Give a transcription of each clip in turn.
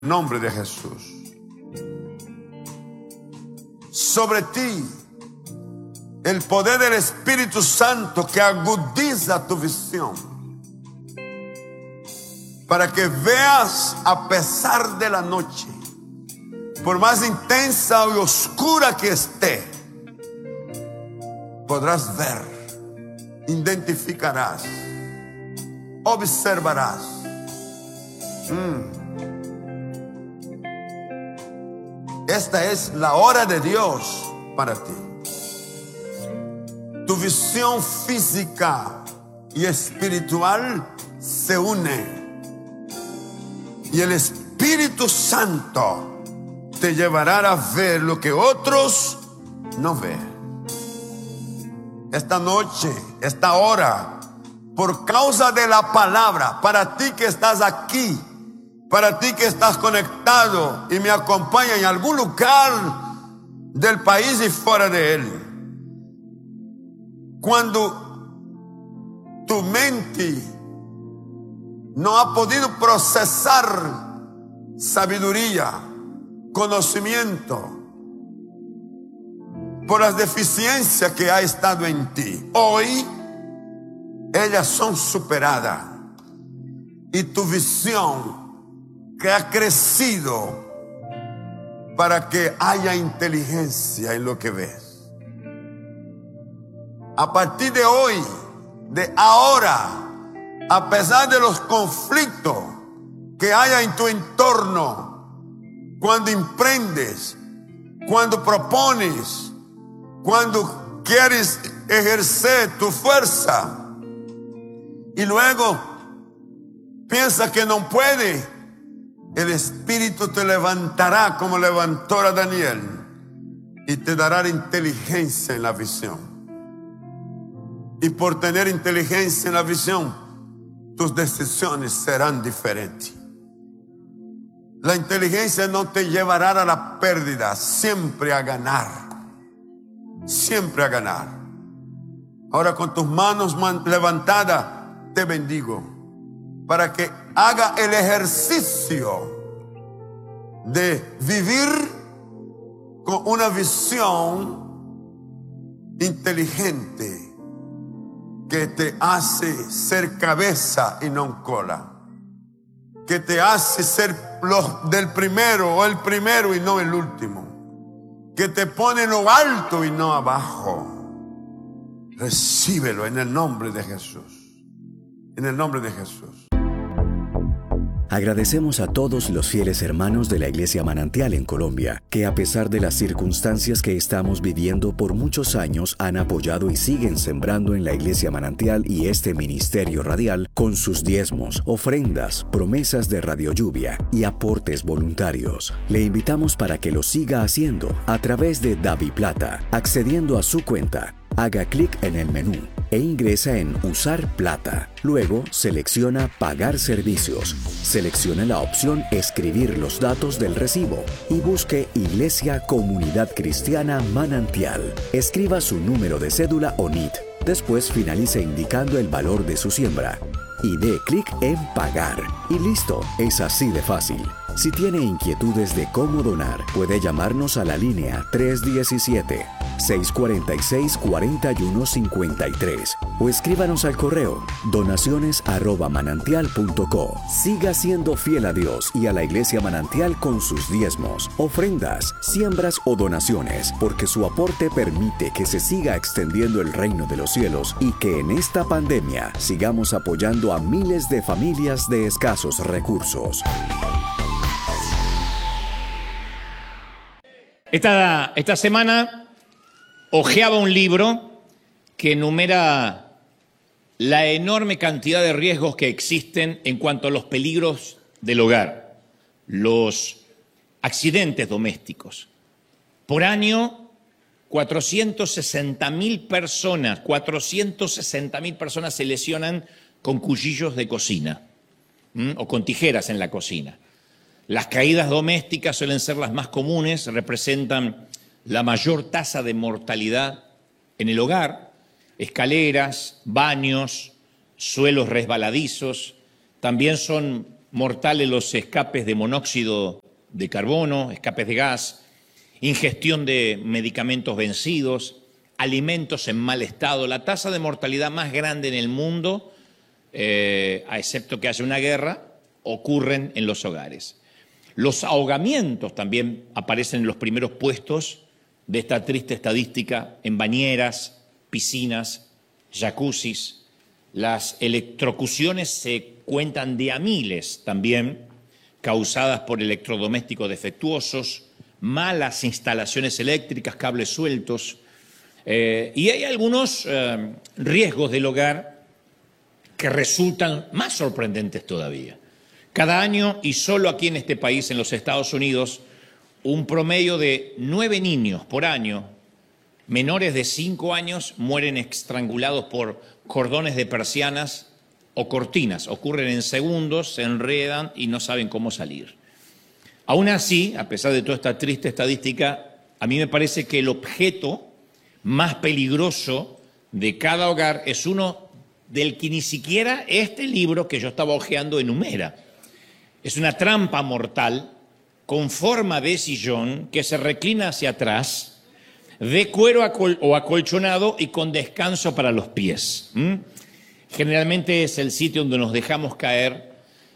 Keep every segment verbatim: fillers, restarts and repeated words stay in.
Nombre de Jesús. Sobre ti el poder del Espíritu Santo que agudiza tu visión, para que veas a pesar de la noche, por más intensa y oscura que esté, podrás ver, identificarás, observarás. Mm. Esta es la hora de Dios para ti. Tu visión física y espiritual se une, y el Espíritu Santo te llevará a ver lo que otros no ven. Esta noche, esta hora, por causa de la palabra, para ti que estás aquí, para ti que estás conectado y me acompaña en algún lugar del país y fuera de él, cuando tu mente no ha podido procesar sabiduría, conocimiento, por las deficiencias que ha estado en ti, hoy ellas son superadas, y tu visión que ha crecido para que haya inteligencia en lo que ves. A partir de hoy, de ahora, a pesar de los conflictos que haya en tu entorno, cuando emprendes, cuando propones, cuando quieres ejercer tu fuerza y luego piensas que no puedes, el Espíritu te levantará como levantó a Daniel y te dará inteligencia en la visión. Y por tener inteligencia en la visión, tus decisiones serán diferentes. La inteligencia no te llevará a la pérdida, siempre a ganar. Siempre a ganar. Ahora, con tus manos levantadas, te bendigo, para que haga el ejercicio de vivir con una visión inteligente que te hace ser cabeza y no cola, que te hace ser los del primero o el primero y no el último, que te pone en lo alto y no abajo. Recíbelo en el nombre de Jesús, en el nombre de Jesús. Agradecemos a todos los fieles hermanos de la Iglesia Manantial en Colombia, que a pesar de las circunstancias que estamos viviendo por muchos años han apoyado y siguen sembrando en la Iglesia Manantial y este ministerio radial con sus diezmos, ofrendas, promesas de Radio Lluvia y aportes voluntarios. Le invitamos para que lo siga haciendo a través de DaviPlata, accediendo a su cuenta. Haga clic en el menú e ingresa en Usar Plata. Luego selecciona Pagar servicios. Seleccione la opción Escribir los datos del recibo y busque Iglesia Comunidad Cristiana Manantial. Escriba su número de cédula o N I T. Después finalice indicando el valor de su siembra y dé clic en Pagar. Y listo, es así de fácil. Si tiene inquietudes de cómo donar, puede llamarnos a la línea tres uno siete, seis cuatro seis, cuatro uno cinco tres o escríbanos al correo donaciones arroba manantial punto co. Siga siendo fiel a Dios y a la Iglesia Manantial con sus diezmos, ofrendas, siembras o donaciones, porque su aporte permite que se siga extendiendo el reino de los cielos y que en esta pandemia sigamos apoyando a miles de familias de escasos recursos. Esta, esta semana hojeaba un libro que enumera la enorme cantidad de riesgos que existen en cuanto a los peligros del hogar, los accidentes domésticos. Por año, cuatrocientas sesenta mil personas, cuatrocientas sesenta mil personas se lesionan con cuchillos de cocina, ¿m? o con tijeras en la cocina. Las caídas domésticas suelen ser las más comunes, representan la mayor tasa de mortalidad en el hogar. Escaleras, baños, suelos resbaladizos, también son mortales los escapes de monóxido de carbono, escapes de gas, ingestión de medicamentos vencidos, alimentos en mal estado. La tasa de mortalidad más grande en el mundo, eh, a excepto que haya una guerra, ocurren en los hogares. Los ahogamientos también aparecen en los primeros puestos de esta triste estadística, en bañeras, piscinas, jacuzzis. Las electrocuciones se cuentan de a miles también, causadas por electrodomésticos defectuosos, malas instalaciones eléctricas, cables sueltos. Eh, y hay algunos eh, riesgos del hogar que resultan más sorprendentes todavía. Cada año, y solo aquí en este país, en los Estados Unidos, un promedio de nueve niños por año, menores de cinco años, mueren estrangulados por cordones de persianas o cortinas. Ocurren en segundos, se enredan y no saben cómo salir. Aún así, a pesar de toda esta triste estadística, a mí me parece que el objeto más peligroso de cada hogar es uno del que ni siquiera este libro que yo estaba hojeando enumera. Es una trampa mortal con forma de sillón que se reclina hacia atrás, de cuero acol- o acolchonado y con descanso para los pies. ¿Mm? Generalmente es el sitio donde nos dejamos caer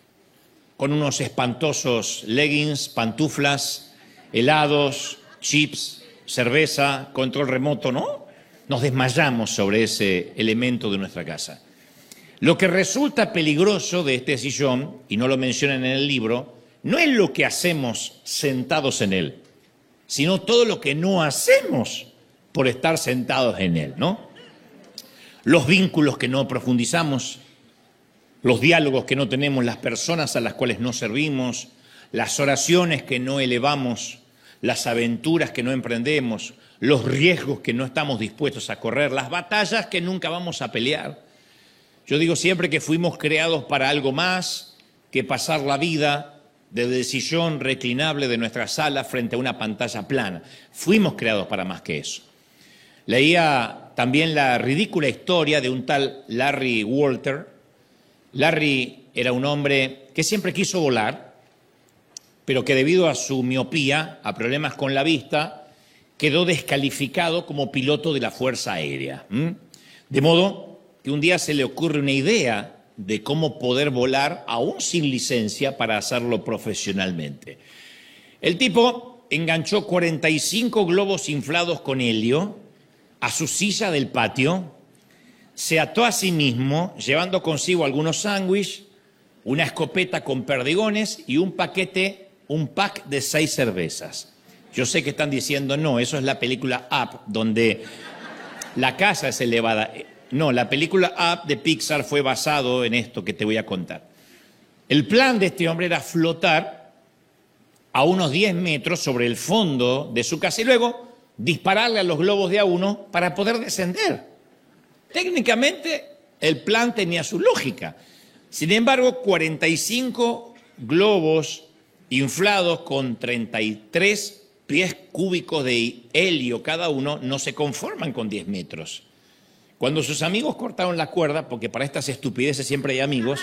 con unos espantosos leggings, pantuflas, helados, chips, cerveza, control remoto, ¿no? Nos desmayamos sobre ese elemento de nuestra casa. Lo que resulta peligroso de este sillón, y no lo mencionan en el libro, no es lo que hacemos sentados en él, sino todo lo que no hacemos por estar sentados en él, ¿no? Los vínculos que no profundizamos, los diálogos que no tenemos, las personas a las cuales no servimos, las oraciones que no elevamos, las aventuras que no emprendemos, los riesgos que no estamos dispuestos a correr, las batallas que nunca vamos a pelear. Yo digo siempre que fuimos creados para algo más que pasar la vida desde el sillón reclinable de nuestra sala frente a una pantalla plana. Fuimos creados para más que eso. Leía también la ridícula historia de un tal Larry Walter. Larry era un hombre que siempre quiso volar, pero que debido a su miopía, a problemas con la vista, quedó descalificado como piloto de la Fuerza Aérea. ¿Mm? De modo que un día se le ocurre una idea de cómo poder volar aún sin licencia para hacerlo profesionalmente. El tipo enganchó cuarenta y cinco globos inflados con helio a su silla del patio, se ató a sí mismo, llevando consigo algunos sándwiches, una escopeta con perdigones y un paquete, un pack de seis cervezas. Yo sé que están diciendo, no, eso es la película Up, donde la casa es elevada. No, la película Up de Pixar fue basado en esto que te voy a contar. El plan de este hombre era flotar a unos diez metros sobre el fondo de su casa y luego dispararle a los globos de a uno para poder descender. Técnicamente, el plan tenía su lógica. Sin embargo, cuarenta y cinco globos inflados con treinta y tres pies cúbicos de helio cada uno no se conforman con diez metros. Cuando sus amigos cortaron la cuerda, porque para estas estupideces siempre hay amigos,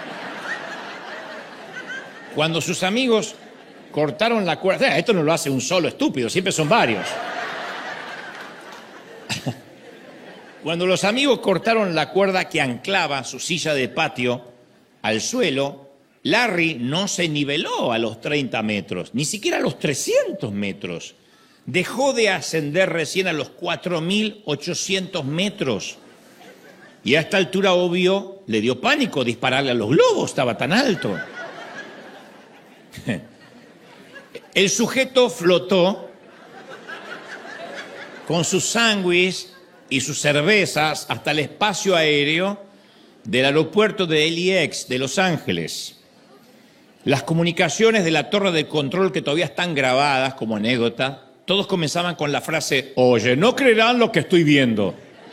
cuando sus amigos cortaron la cuerda, esto no lo hace un solo estúpido, siempre son varios. Cuando los amigos cortaron la cuerda que anclaba su silla de patio al suelo, Larry no se niveló a los treinta metros, ni siquiera a los trescientos metros. Dejó de ascender recién a los cuatro mil ochocientos metros. Y a esta altura, obvio, le dio pánico dispararle a los globos, estaba tan alto. El sujeto flotó con sus sándwiches y sus cervezas hasta el espacio aéreo del aeropuerto de L A X de Los Ángeles. Las comunicaciones de la torre de control, que todavía están grabadas como anécdota, todos comenzaban con la frase, oye, no creerán lo que estoy viendo.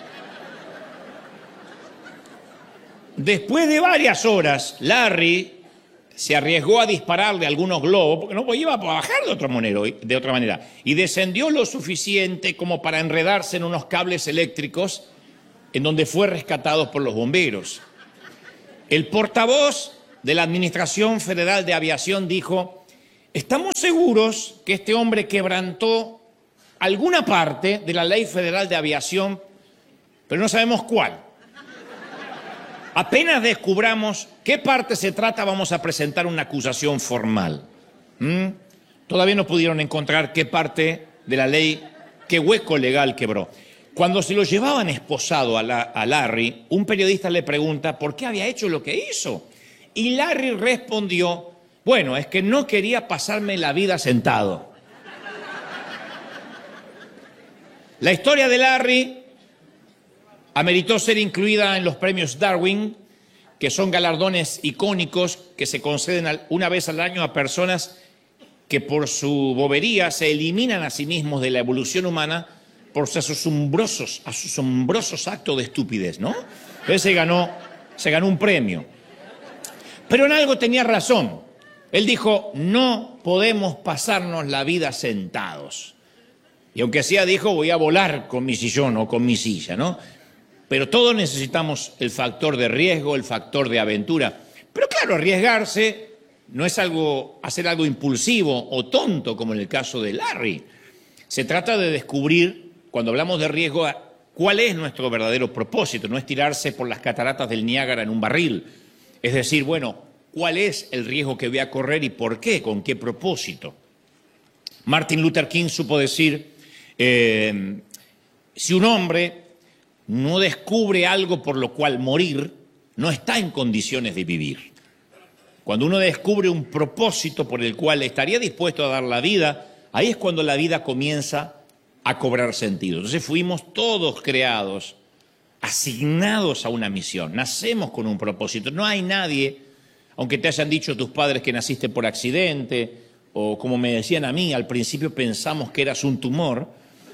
Después de varias horas, Larry se arriesgó a dispararle algunos globos, porque no iba a bajar de otra manera, de otra manera, y descendió lo suficiente como para enredarse en unos cables eléctricos, en donde fue rescatado por los bomberos. El portavoz de la Administración Federal de Aviación dijo: estamos seguros que este hombre quebrantó alguna parte de la Ley Federal de Aviación, pero no sabemos cuál. Apenas descubramos qué parte se trata, vamos a presentar una acusación formal. ¿Mm? Todavía no pudieron encontrar qué parte de la ley, qué hueco legal quebró. Cuando se lo llevaban esposado a, la, a Larry, un periodista le pregunta por qué había hecho lo que hizo. Y Larry respondió: bueno, es que no quería pasarme la vida sentado. La historia de Larry ameritó ser incluida en los premios Darwin, que son galardones icónicos que se conceden una vez al año a personas que por su bobería se eliminan a sí mismos de la evolución humana por sus asombrosos, asombrosos actos de estupidez, ¿no? Entonces se ganó, se ganó un premio. Pero en algo tenía razón. Él dijo: no podemos pasarnos la vida sentados. Y aunque sea, dijo, voy a volar con mi sillón o con mi silla, ¿no? Pero todos necesitamos el factor de riesgo, el factor de aventura. Pero claro, arriesgarse no es algo, hacer algo impulsivo o tonto, como en el caso de Larry. Se trata de descubrir, cuando hablamos de riesgo, cuál es nuestro verdadero propósito. No es tirarse por las cataratas del Niágara en un barril. Es decir, bueno, ¿cuál es el riesgo que voy a correr y por qué? ¿Con qué propósito? Martin Luther King supo decir: eh, si un hombre no descubre algo por lo cual morir, no está en condiciones de vivir. Cuando uno descubre un propósito por el cual estaría dispuesto a dar la vida, ahí es cuando la vida comienza a cobrar sentido. Entonces fuimos todos creados, asignados a una misión. Nacemos con un propósito. No hay nadie, aunque te hayan dicho tus padres que naciste por accidente, o como me decían a mí, al principio pensamos que eras un tumor,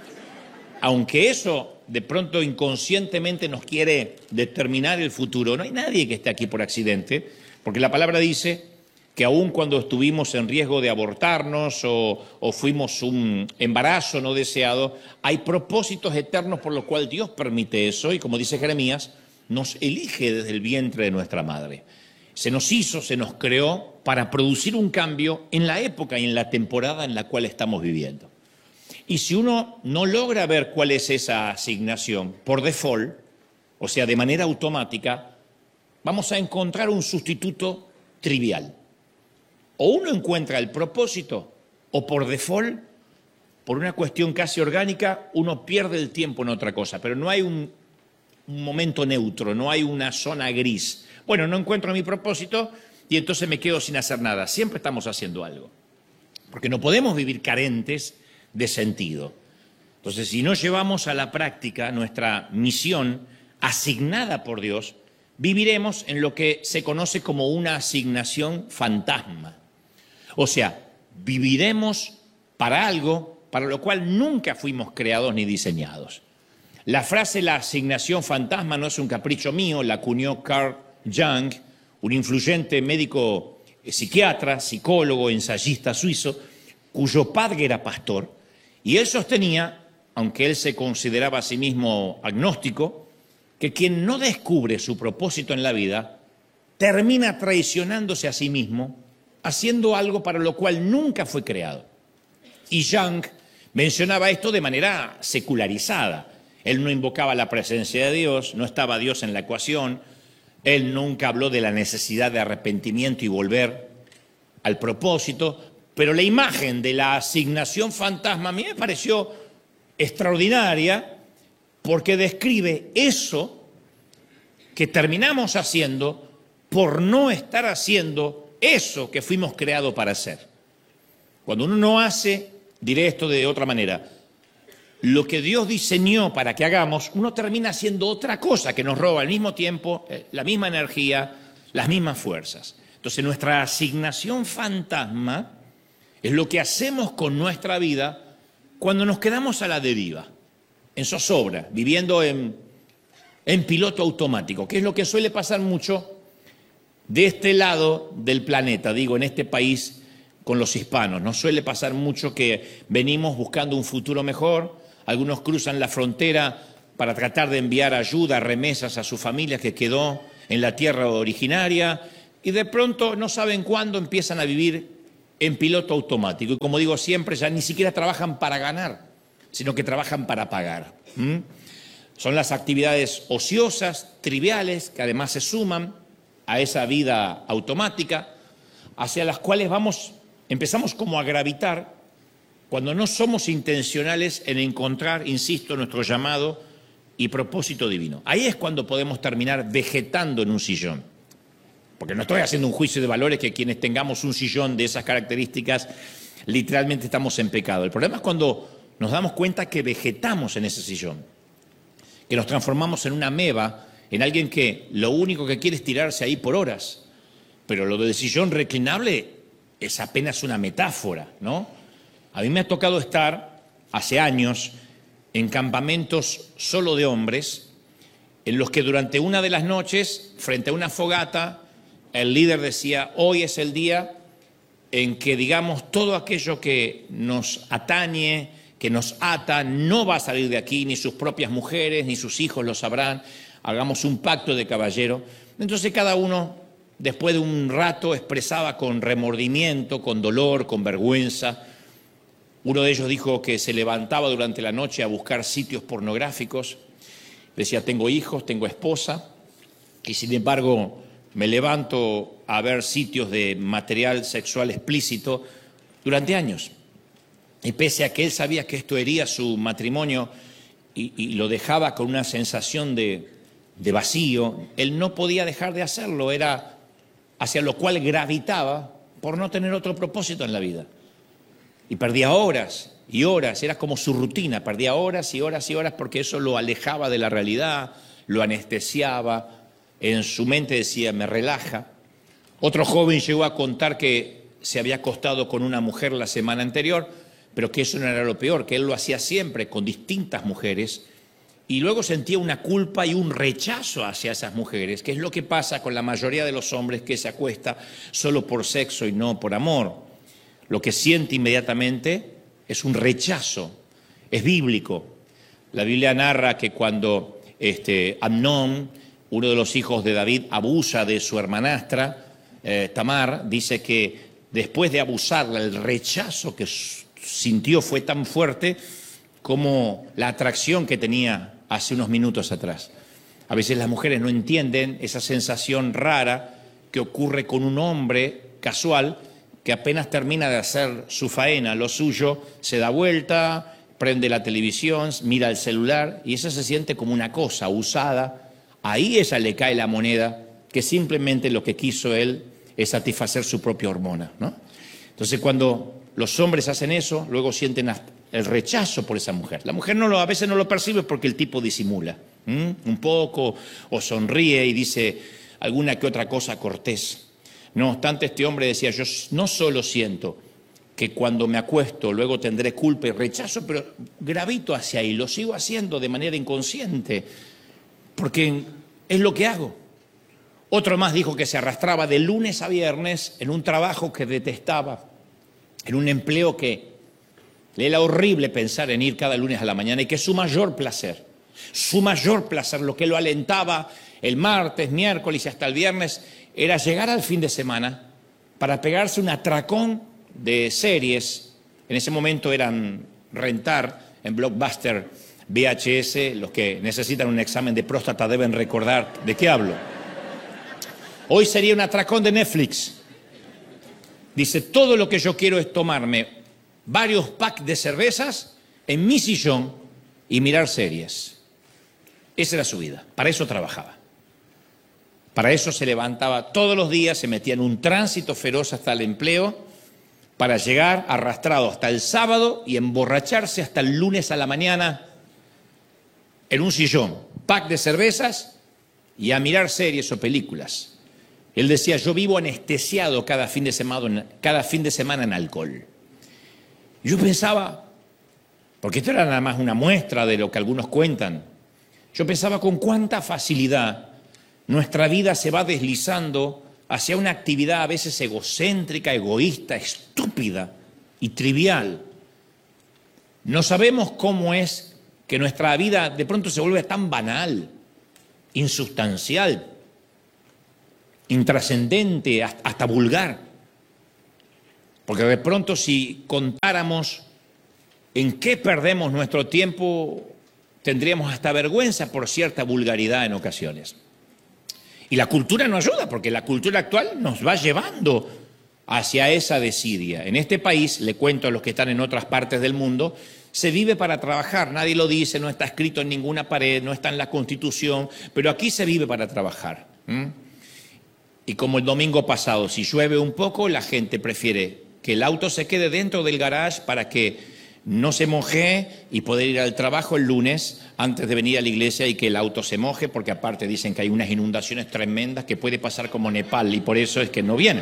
aunque eso de pronto inconscientemente nos quiere determinar el futuro, no hay nadie que esté aquí por accidente, porque la palabra dice que aun cuando estuvimos en riesgo de abortarnos o, o fuimos un embarazo no deseado, hay propósitos eternos por los cuales Dios permite eso, y como dice Jeremías, nos elige desde el vientre de nuestra madre. Se nos hizo, se nos creó para producir un cambio en la época y en la temporada en la cual estamos viviendo. Y si uno no logra ver cuál es esa asignación, por default, o sea, de manera automática, vamos a encontrar un sustituto trivial. O uno encuentra el propósito, o por default, por una cuestión casi orgánica, uno pierde el tiempo en otra cosa. Pero no hay un, un momento neutro, no hay una zona gris. Bueno, no encuentro mi propósito y entonces me quedo sin hacer nada. Siempre estamos haciendo algo. Porque no podemos vivir carentes de sentido. Entonces, si no llevamos a la práctica nuestra misión asignada por Dios, viviremos en lo que se conoce como una asignación fantasma. O sea, viviremos para algo para lo cual nunca fuimos creados ni diseñados. La frase la asignación fantasma no es un capricho mío, la acuñó Carl Jung, un influyente médico psiquiatra, psicólogo, ensayista suizo, cuyo padre era pastor. Y él sostenía, aunque él se consideraba a sí mismo agnóstico, que quien no descubre su propósito en la vida termina traicionándose a sí mismo, haciendo algo para lo cual nunca fue creado. Y Jung mencionaba esto de manera secularizada. Él no invocaba la presencia de Dios, no estaba Dios en la ecuación, él nunca habló de la necesidad de arrepentimiento y volver al propósito. Pero la imagen de la asignación fantasma a mí me pareció extraordinaria porque describe eso que terminamos haciendo por no estar haciendo eso que fuimos creados para hacer. Cuando uno no hace, diré esto de otra manera, lo que Dios diseñó para que hagamos, uno termina haciendo otra cosa que nos roba al mismo tiempo la misma energía, las mismas fuerzas. Entonces nuestra asignación fantasma es lo que hacemos con nuestra vida cuando nos quedamos a la deriva, en zozobra, viviendo en, en piloto automático, que es lo que suele pasar mucho de este lado del planeta, digo, en este país con los hispanos. Nos suele pasar mucho que venimos buscando un futuro mejor, algunos cruzan la frontera para tratar de enviar ayuda, remesas a su familia que quedó en la tierra originaria, y de pronto no saben cuándo empiezan a vivir en piloto automático. Y como digo siempre, ya ni siquiera trabajan para ganar, sino que trabajan para pagar. ¿Mm? Son las actividades ociosas, triviales, que además se suman a esa vida automática, hacia las cuales vamos, empezamos como a gravitar cuando no somos intencionales en encontrar, insisto, nuestro llamado y propósito divino. Ahí es cuando podemos terminar vegetando en un sillón. Porque no estoy haciendo un juicio de valores que quienes tengamos un sillón de esas características, literalmente estamos en pecado. El problema es cuando nos damos cuenta que vegetamos en ese sillón, que nos transformamos en una ameba, en alguien que lo único que quiere es tirarse ahí por horas. Pero lo del sillón reclinable es apenas una metáfora, ¿no? A mí me ha tocado estar hace años en campamentos solo de hombres, en los que durante una de las noches, frente a una fogata, el líder decía, hoy es el día en que digamos todo aquello que nos atañe, que nos ata, no va a salir de aquí, ni sus propias mujeres, ni sus hijos lo sabrán, hagamos un pacto de caballero. Entonces cada uno, después de un rato, expresaba con remordimiento, con dolor, con vergüenza. Uno de ellos dijo que se levantaba durante la noche a buscar sitios pornográficos. Decía, tengo hijos, tengo esposa, y sin embargo me levanto a ver sitios de material sexual explícito durante años. Y pese a que él sabía que esto hería su matrimonio y, y lo dejaba con una sensación de, de vacío, él no podía dejar de hacerlo, era hacia lo cual gravitaba por no tener otro propósito en la vida. Y perdía horas y horas, era como su rutina, perdía horas y horas y horas porque eso lo alejaba de la realidad, lo anestesiaba, en su mente decía, me relaja. Otro joven llegó a contar que se había acostado con una mujer la semana anterior, pero que eso no era lo peor, que él lo hacía siempre con distintas mujeres, y luego sentía una culpa y un rechazo hacia esas mujeres, que es lo que pasa con la mayoría de los hombres que se acuesta solo por sexo y no por amor. Lo que siente inmediatamente es un rechazo, es bíblico. La Biblia narra que cuando este, Amnón, uno de los hijos de David, abusa de su hermanastra, eh, Tamar, dice que después de abusarla, el rechazo que sintió fue tan fuerte como la atracción que tenía hace unos minutos atrás. A veces las mujeres no entienden esa sensación rara que ocurre con un hombre casual que apenas termina de hacer su faena, lo suyo, se da vuelta, prende la televisión, mira el celular y esa se siente como una cosa usada. Ahí ella le cae la moneda que simplemente lo que quiso él es satisfacer su propia hormona, ¿no? Entonces cuando los hombres hacen eso, luego sienten el rechazo por esa mujer. La mujer no lo, a veces no lo percibe porque el tipo disimula ¿m? un poco o sonríe y dice alguna que otra cosa cortés. No obstante, este hombre decía, yo no solo siento que cuando me acuesto luego tendré culpa y rechazo, pero gravito hacia ahí, lo sigo haciendo de manera inconsciente, porque es lo que hago. Otro más dijo que se arrastraba de lunes a viernes en un trabajo que detestaba, en un empleo que le era horrible pensar en ir cada lunes a la mañana y que es su mayor placer, su mayor placer, lo que lo alentaba el martes, miércoles y hasta el viernes, era llegar al fin de semana para pegarse un atracón de series. En ese momento eran rentar en Blockbuster V H S, los que necesitan un examen de próstata deben recordar de qué hablo. Hoy sería un atracón de Netflix. Dice, todo lo que yo quiero es tomarme varios packs de cervezas en mi sillón y mirar series. Esa era su vida, para eso trabajaba. Para eso se levantaba todos los días, se metía en un tránsito feroz hasta el empleo, para llegar arrastrado hasta el sábado y emborracharse hasta el lunes a la mañana en un sillón, pack de cervezas y a mirar series o películas. Él decía, yo vivo anestesiado cada fin de semana, cada fin de semana en alcohol. Yo pensaba, porque esto era nada más una muestra de lo que algunos cuentan, yo pensaba con cuánta facilidad nuestra vida se va deslizando hacia una actividad a veces egocéntrica, egoísta, estúpida y trivial. No sabemos cómo es que nuestra vida de pronto se vuelve tan banal, insustancial. intrascendente, hasta vulgar. Porque de pronto si contáramos en qué perdemos nuestro tiempo, tendríamos hasta vergüenza por cierta vulgaridad en ocasiones. Y la cultura no ayuda, porque la cultura actual nos va llevando hacia esa desidia. En este país, le cuento a los que están en otras partes del mundo, se vive para trabajar, nadie lo dice, no está escrito en ninguna pared, no está en la Constitución, pero aquí se vive para trabajar. ¿Mm? Y como el domingo pasado, si llueve un poco, la gente prefiere que el auto se quede dentro del garage para que no se moje y poder ir al trabajo el lunes antes de venir a la iglesia y que el auto se moje, porque aparte dicen que hay unas inundaciones tremendas que puede pasar como Nepal y por eso es que no vienen.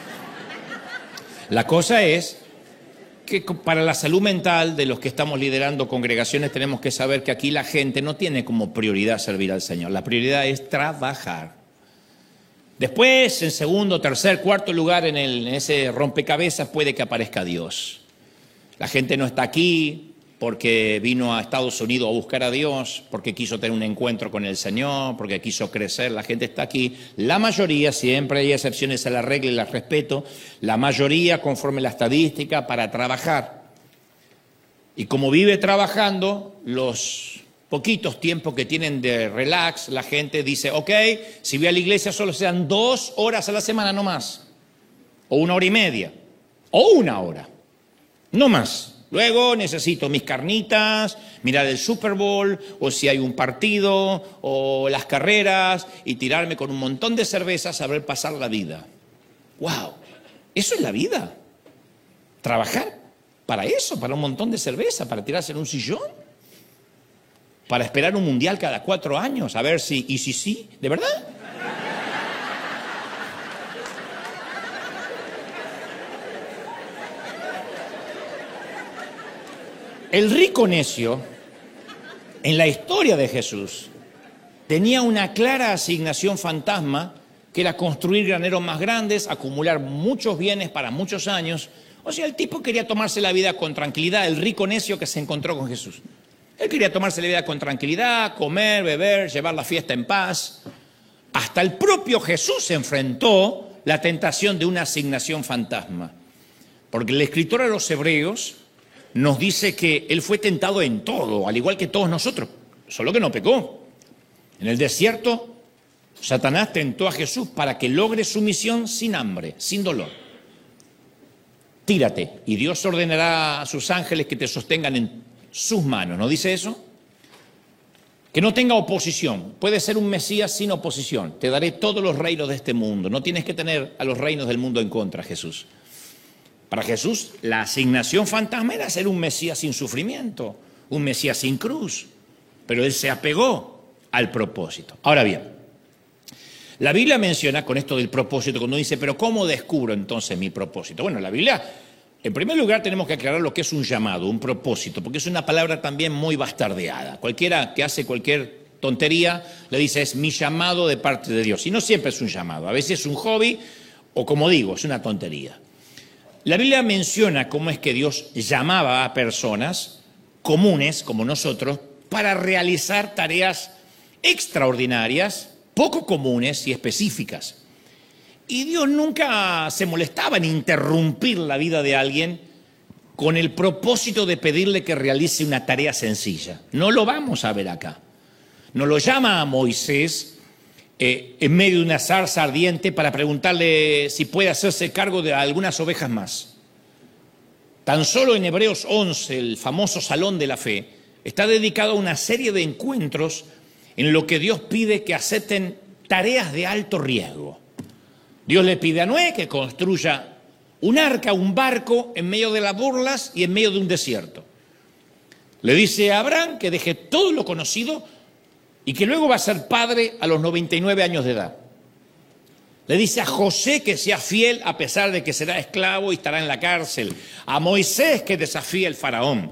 La cosa es que para la salud mental de los que estamos liderando congregaciones tenemos que saber que aquí la gente no tiene como prioridad servir al Señor. La prioridad es trabajar. Después, en segundo, tercer, cuarto lugar en, el, en ese rompecabezas puede que aparezca Dios. La gente no está aquí porque vino a Estados Unidos a buscar a Dios, porque quiso tener un encuentro con el Señor, porque quiso crecer. La gente está aquí. La mayoría, siempre hay excepciones a la regla y las respeto, la mayoría conforme la estadística para trabajar. Y como vive trabajando, los poquitos tiempos que tienen de relax, la gente dice, ok, si voy a la iglesia solo sean dos horas a la semana, no más. O una hora y media. O una hora. No más. Luego necesito mis carnitas, mirar el Super Bowl, o si hay un partido, o las carreras, y tirarme con un montón de cervezas a ver pasar la vida. ¡Wow! ¿Eso es la vida? ¿Trabajar para eso? ¿Para un montón de cerveza? ¿Para tirarse en un sillón? ¿Para esperar un mundial cada cuatro años? A ver si, y si sí, ¿de verdad? El rico necio, en la historia de Jesús, tenía una clara asignación fantasma, que era construir graneros más grandes, acumular muchos bienes para muchos años. O sea, el tipo quería tomarse la vida con tranquilidad, el rico necio que se encontró con Jesús. Él quería tomarse la vida con tranquilidad, comer, beber, llevar la fiesta en paz. Hasta el propio Jesús se enfrentó la tentación de una asignación fantasma. Porque el escritor a los Hebreos nos dice que él fue tentado en todo, al igual que todos nosotros, solo que no pecó. En el desierto, Satanás tentó a Jesús para que logre su misión sin hambre, sin dolor. Tírate, y Dios ordenará a sus ángeles que te sostengan en sus manos. ¿No dice eso? Que no tenga oposición. Puede ser un Mesías sin oposición. Te daré todos los reinos de este mundo. No tienes que tener a los reinos del mundo en contra, Jesús. Para Jesús, la asignación fantasma era ser un Mesías sin sufrimiento, un Mesías sin cruz. Pero él se apegó al propósito. Ahora bien, la Biblia menciona con esto del propósito, cuando dice, pero ¿cómo descubro entonces mi propósito? Bueno, la Biblia, en primer lugar, tenemos que aclarar lo que es un llamado, un propósito, porque es una palabra también muy bastardeada. Cualquiera que hace cualquier tontería le dice, es mi llamado de parte de Dios. Y no siempre es un llamado, a veces es un hobby o, como digo, es una tontería. La Biblia menciona cómo es que Dios llamaba a personas comunes, como nosotros, para realizar tareas extraordinarias, poco comunes y específicas. Y Dios nunca se molestaba en interrumpir la vida de alguien con el propósito de pedirle que realice una tarea sencilla. No lo vamos a ver acá. No lo llama a Moisés Eh, en medio de una zarza ardiente para preguntarle si puede hacerse cargo de algunas ovejas más. Tan solo en Hebreos once, el famoso Salón de la Fe, está dedicado a una serie de encuentros en lo que Dios pide que acepten tareas de alto riesgo. Dios le pide a Noé que construya un arca, un barco, en medio de las burlas y en medio de un desierto. Le dice a Abraham que deje todo lo conocido y que luego va a ser padre a los noventa y nueve años de edad. Le dice a José que sea fiel a pesar de que será esclavo y estará en la cárcel. A Moisés que desafíe al faraón.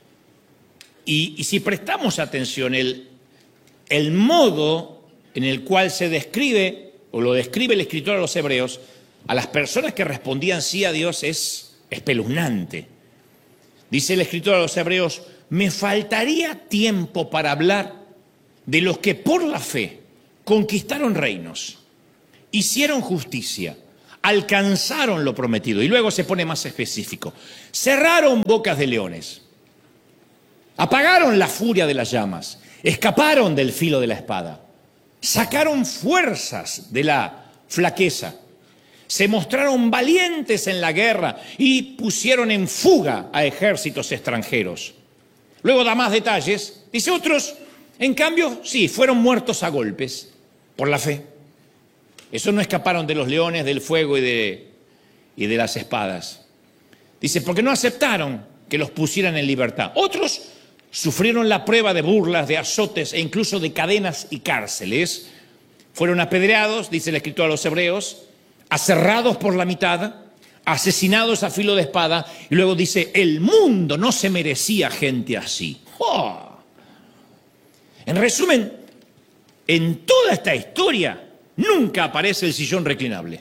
Y, y si prestamos atención, el, el modo en el cual se describe, o lo describe el escritor a los Hebreos, a las personas que respondían sí a Dios es espeluznante. Dice el escritor a los Hebreos, me faltaría tiempo para hablar de los que por la fe conquistaron reinos hicieron justicia, alcanzaron lo prometido. Y luego se pone más específico. Cerraron bocas de leones, apagaron la furia de las llamas, escaparon del filo de la espada, sacaron fuerzas de la flaqueza, se mostraron valientes en la guerra y pusieron en fuga a ejércitos extranjeros. Luego da más detalles. Dice, otros, en cambio, sí, fueron muertos a golpes por la fe. Esos no escaparon de los leones, del fuego y de, y de las espadas. Dice, porque no aceptaron que los pusieran en libertad. Otros sufrieron la prueba de burlas, de azotes e incluso de cadenas y cárceles. Fueron apedreados, dice el escritor a los hebreos, aserrados por la mitad, asesinados a filo de espada. Y luego dice, el mundo no se merecía gente así. ¡Oh! En resumen, en toda esta historia nunca aparece el sillón reclinable.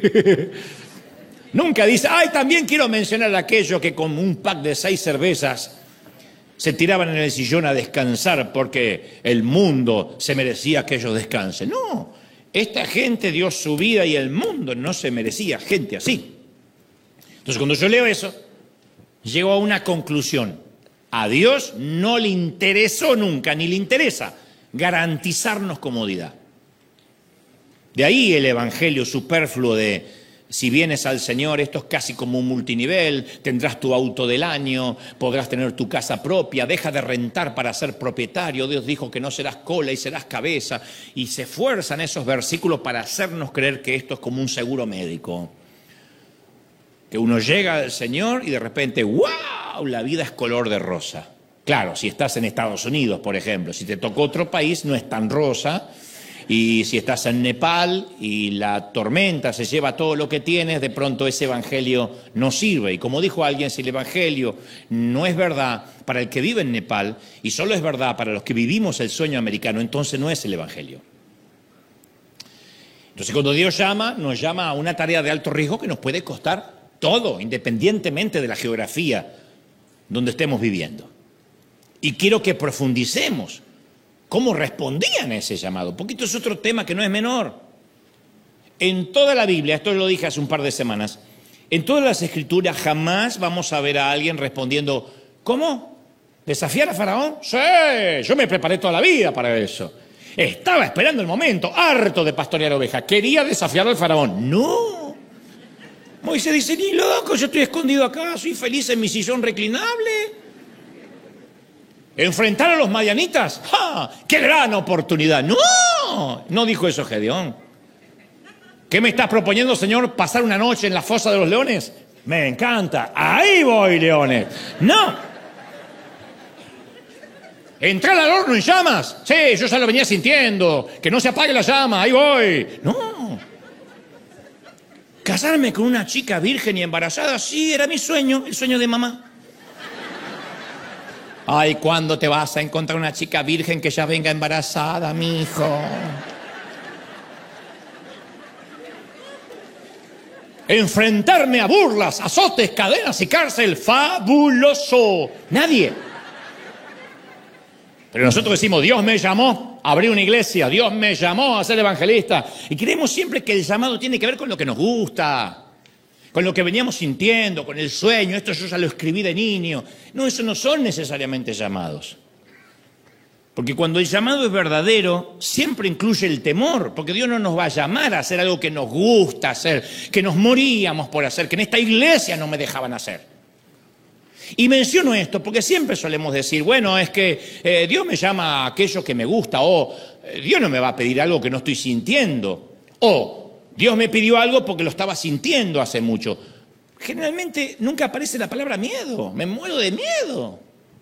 Nunca dice, ay, también quiero mencionar aquello que con un pack de seis cervezas se tiraban en el sillón a descansar porque el mundo se merecía que ellos descansen. No, esta gente dio su vida y el mundo no se merecía gente así. Entonces, cuando yo leo eso, llego a una conclusión. A Dios no le interesó nunca, ni le interesa, garantizarnos comodidad. De ahí el evangelio superfluo de, si vienes al Señor, esto es casi como un multinivel, tendrás tu auto del año, podrás tener tu casa propia, deja de rentar para ser propietario, Dios dijo que no serás cola y serás cabeza, y se esfuerzan esos versículos para hacernos creer que esto es como un seguro médico. Que uno llega al Señor y de repente, ¡wow!, la vida es color de rosa. Claro, si estás en Estados Unidos, por ejemplo, si te tocó otro país, no es tan rosa. Y si estás en Nepal y la tormenta se lleva todo lo que tienes, de pronto ese evangelio no sirve. Y como dijo alguien, si el evangelio no es verdad para el que vive en Nepal y solo es verdad para los que vivimos el sueño americano, entonces no es el evangelio. Entonces, cuando Dios llama, nos llama a una tarea de alto riesgo que nos puede costar todo, independientemente de la geografía donde estemos viviendo. Y quiero que profundicemos cómo respondían a ese llamado, porque esto es otro tema que no es menor. En toda la Biblia, esto lo dije hace un par de semanas, en todas las escrituras jamás vamos a ver a alguien respondiendo, ¿cómo? ¿Desafiar a Faraón? Sí, yo me preparé toda la vida para eso. Estaba esperando el momento, harto de pastorear ovejas, quería desafiar al Faraón. No. Moisés dice, ni loco, yo estoy escondido acá, soy feliz en mi sillón reclinable. ¿Enfrentar a los madianitas? ¡Ja! ¡Qué gran oportunidad! ¡No! No dijo eso Gedeón. ¿Qué me estás proponiendo, Señor? ¿Pasar una noche en la fosa de los leones? Me encanta. Ahí voy, leones. ¡No! ¿Entrar al horno en llamas? Sí, yo ya lo venía sintiendo. Que no se apague la llama, ahí voy. ¡No! ¿Casarme con una chica virgen y embarazada? Sí, era mi sueño, el sueño de mamá. Ay, ¿cuándo te vas a encontrar una chica virgen que ya venga embarazada, mi hijo? Enfrentarme a burlas, azotes, cadenas y cárcel, fabuloso. Nadie. Pero nosotros decimos, Dios me llamó a abrir una iglesia, Dios me llamó a ser evangelista. Y creemos siempre que el llamado tiene que ver con lo que nos gusta, con lo que veníamos sintiendo, con el sueño. Esto yo ya lo escribí de niño. No, eso no son necesariamente llamados. Porque cuando el llamado es verdadero, siempre incluye el temor. Porque Dios no nos va a llamar a hacer algo que nos gusta hacer, que nos moríamos por hacer, que en esta iglesia no me dejaban hacer. Y menciono esto porque siempre solemos decir, bueno, es que eh, Dios me llama a aquello que me gusta, o eh, Dios no me va a pedir algo que no estoy sintiendo, o Dios me pidió algo porque lo estaba sintiendo hace mucho. Generalmente nunca aparece la palabra miedo, me muero de miedo.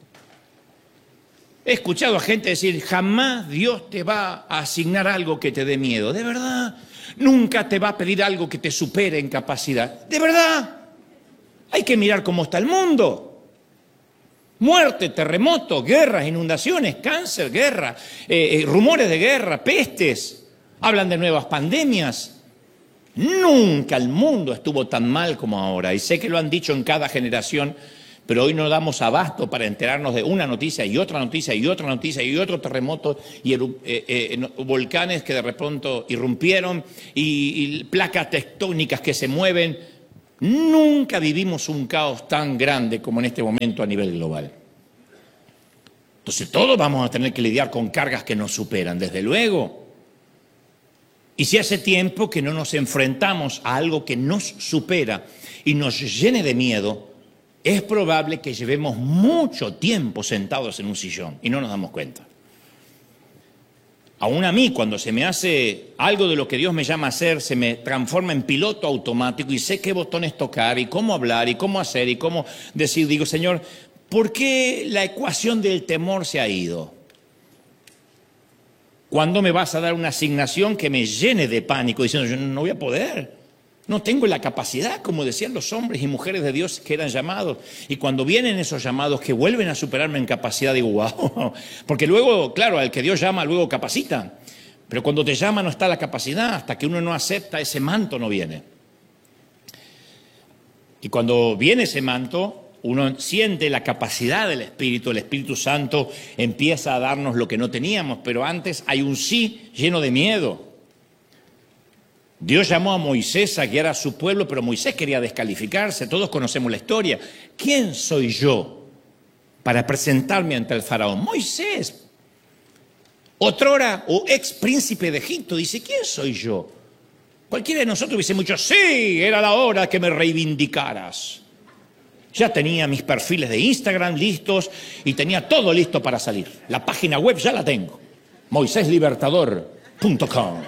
He escuchado a gente decir, jamás Dios te va a asignar algo que te dé miedo, de verdad. Nunca te va a pedir algo que te supere en capacidad, de verdad. Hay que mirar cómo está el mundo. Muerte, terremotos, guerras, inundaciones, cáncer, guerra, eh, eh, rumores de guerra, pestes. Hablan de nuevas pandemias. Nunca el mundo estuvo tan mal como ahora. Y sé que lo han dicho en cada generación, Pero hoy no damos abasto para enterarnos de una noticia y otra noticia y otra noticia y otro terremoto y eh, eh, volcanes que de repente irrumpieron y, y placas tectónicas que se mueven. Nunca vivimos un caos tan grande como en este momento a nivel global. Entonces todos vamos a tener que lidiar con cargas que nos superan, desde luego. Y si hace tiempo que no nos enfrentamos a algo que nos supera y nos llene de miedo, es probable que llevemos mucho tiempo sentados en un sillón y no nos damos cuenta. Aún a mí, cuando se me hace algo de lo que Dios me llama a hacer, se me transforma en piloto automático y sé qué botones tocar y cómo hablar y cómo hacer y cómo decir. Digo, Señor, ¿por qué la ecuación del temor se ha ido? ¿Cuándo me vas a dar una asignación que me llene de pánico diciendo, yo no voy a poder? No tengo la capacidad, como decían los hombres y mujeres de Dios que eran llamados. Y cuando vienen esos llamados que vuelven a superarme en capacidad, digo, wow. Porque luego, claro, al que Dios llama, luego capacita. Pero cuando te llama no está la capacidad. Hasta que uno no acepta, ese manto no viene. Y cuando viene ese manto, uno siente la capacidad del Espíritu. El Espíritu Santo empieza a darnos lo que no teníamos. Pero antes hay un sí lleno de miedo. Dios llamó a Moisés a guiar a su pueblo, pero Moisés quería descalificarse. Todos conocemos la historia. ¿Quién soy yo para presentarme ante el faraón? Moisés, otrora o ex príncipe de Egipto, dice, ¿quién soy yo? Cualquiera de nosotros hubiese dicho, sí, era la hora que me reivindicaras. Ya tenía mis perfiles de Instagram listos y tenía todo listo para salir. La página web ya la tengo, moisés libertador punto com.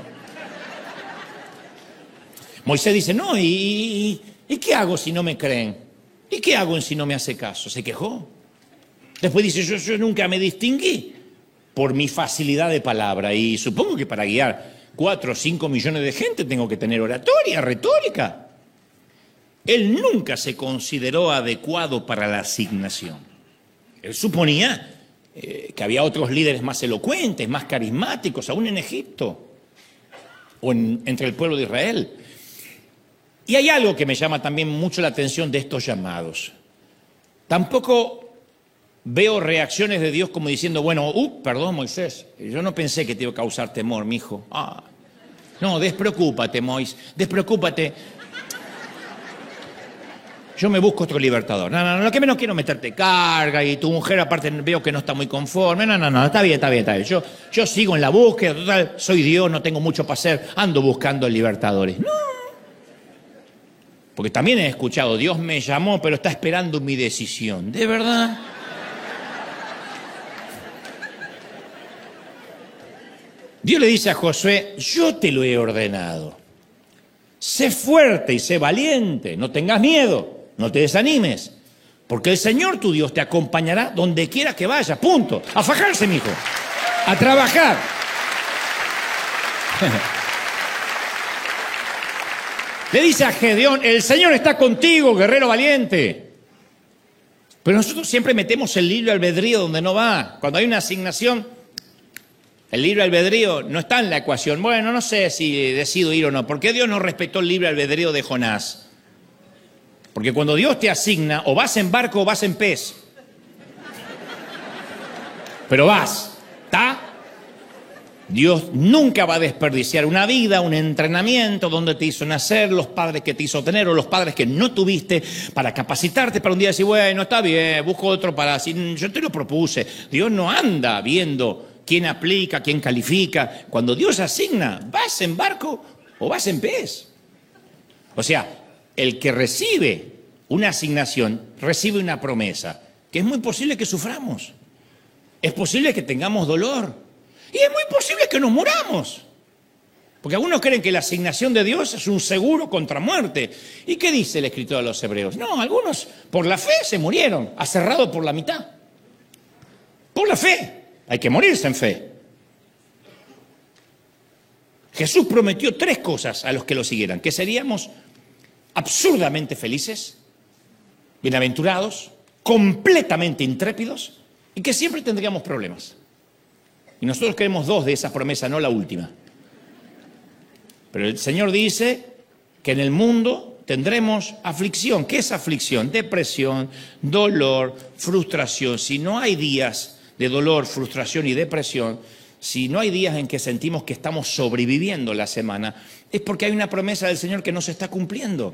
Moisés dice, no, ¿y, y, ¿y qué hago si no me creen? ¿Y qué hago si no me hace caso? Se quejó. Después dice, yo, yo nunca me distinguí por mi facilidad de palabra. Y supongo que para guiar cuatro o cinco millones de gente tengo que tener oratoria, retórica. Él nunca se consideró adecuado para la asignación. Él suponía eh, que había otros líderes más elocuentes, más carismáticos, aún en Egipto o en, entre el pueblo de Israel. Y hay algo que me llama también mucho la atención de estos llamados. Tampoco veo reacciones de Dios como diciendo, bueno, uh, perdón Moisés, yo no pensé que te iba a causar temor, mi hijo. Ah, no, despreocúpate, Moisés, despreocúpate. Yo me busco otro libertador. No, no, no, lo que menos quiero meterte carga y tu mujer aparte veo que no está muy conforme. No, no, no, está bien, está bien, está bien. Yo, yo sigo en la búsqueda, total, soy Dios, no tengo mucho para hacer, ando buscando libertadores. No. Porque también he escuchado, Dios me llamó, pero está esperando mi decisión. ¿De verdad? Dios le dice a Josué, yo te lo he ordenado. Sé fuerte y sé valiente, no tengas miedo, no te desanimes. Porque el Señor tu Dios te acompañará donde quiera que vayas. Punto. A fajarse, mijo. A trabajar. Le dice a Gedeón, el Señor está contigo, guerrero valiente. Pero nosotros siempre metemos el libre albedrío donde no va. Cuando hay una asignación, el libre albedrío no está en la ecuación. Bueno, no sé si decido ir o no. ¿Por qué Dios no respetó el libre albedrío de Jonás? Porque cuando Dios te asigna, o vas en barco o vas en pez. Pero vas, ¿está? Dios nunca va a desperdiciar una vida, un entrenamiento, donde te hizo nacer, los padres que te hizo tener o los padres que no tuviste para capacitarte para un día decir, bueno, está bien, busco otro para así. Yo te lo propuse. Dios no anda viendo quién aplica, quién califica. Cuando Dios asigna, ¿vas en barco o vas en pez? O sea, el que recibe una asignación recibe una promesa, que es muy posible que suframos. Es posible que tengamos dolor. Y es muy posible que nos muramos. Porque algunos creen que la asignación de Dios es un seguro contra muerte. ¿Y qué dice el escritor de los Hebreos? No, algunos por la fe se murieron, aserrados por la mitad. Por la fe. Hay que morirse en fe. Jesús prometió tres cosas a los que lo siguieran. Que seríamos absurdamente felices, bienaventurados, completamente intrépidos y que siempre tendríamos problemas. Y nosotros queremos dos de esas promesas, no la última. Pero el Señor dice que en el mundo tendremos aflicción. ¿Qué es aflicción? Depresión, dolor, frustración. Si no hay días de dolor, frustración y depresión, si no hay días en que sentimos que estamos sobreviviendo la semana, es porque hay una promesa del Señor que no se está cumpliendo.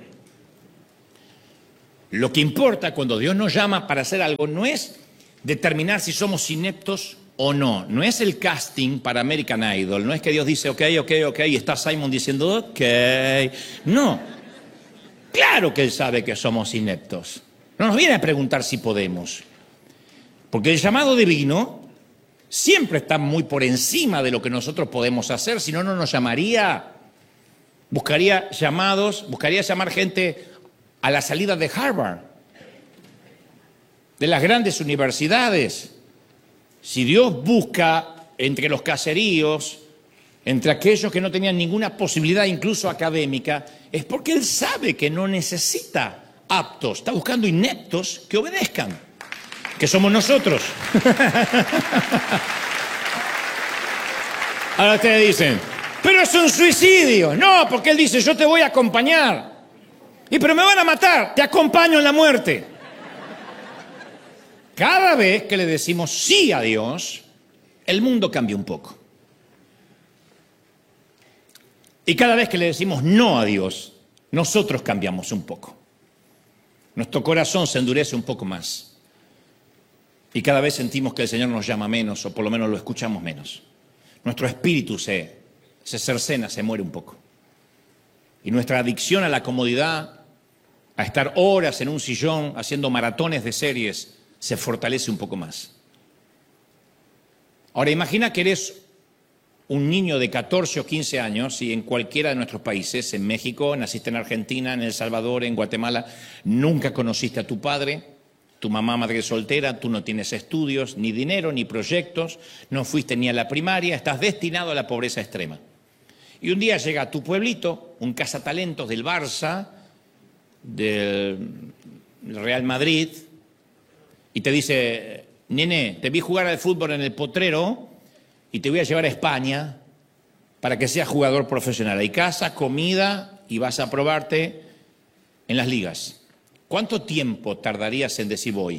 Lo que importa cuando Dios nos llama para hacer algo no es determinar si somos ineptos o no. No es el casting para American Idol. No es que Dios dice, ok, ok, ok, y está Simon diciendo, ok. No. Claro que Él sabe que somos ineptos. No nos viene a preguntar si podemos. Porque el llamado divino siempre está muy por encima de lo que nosotros podemos hacer. Si no, no nos llamaría. Buscaría llamados, buscaría llamar gente a la salida de Harvard, de las grandes universidades. Si Dios busca entre los caseríos, entre aquellos que no tenían ninguna posibilidad incluso académica, es porque Él sabe que no necesita aptos, está buscando ineptos que obedezcan, que somos nosotros. Ahora ustedes dicen, pero es un suicidio. No, porque Él dice, yo te voy a acompañar. Y pero me van a matar, te acompaño en la muerte. Cada vez que le decimos sí a Dios, el mundo cambia un poco. Y cada vez que le decimos no a Dios, nosotros cambiamos un poco. Nuestro corazón se endurece un poco más. Y cada vez sentimos que el Señor nos llama menos, o por lo menos lo escuchamos menos. Nuestro espíritu se, se cercena, se muere un poco. Y nuestra adicción a la comodidad, a estar horas en un sillón haciendo maratones de series, se fortalece un poco más. Ahora imagina que eres un niño de catorce o quince años y en cualquiera de nuestros países, en México, naciste en Argentina, en El Salvador, en Guatemala, nunca conociste a tu padre, tu mamá madre soltera, tú no tienes estudios, ni dinero, ni proyectos, no fuiste ni a la primaria, estás destinado a la pobreza extrema. Y un día llega a tu pueblito, un cazatalentos del Barça, del Real Madrid, y te dice, nene, te vi jugar al fútbol en el Potrero y te voy a llevar a España para que seas jugador profesional. Hay casa, comida y vas a probarte en las ligas. ¿Cuánto tiempo tardarías en decir voy?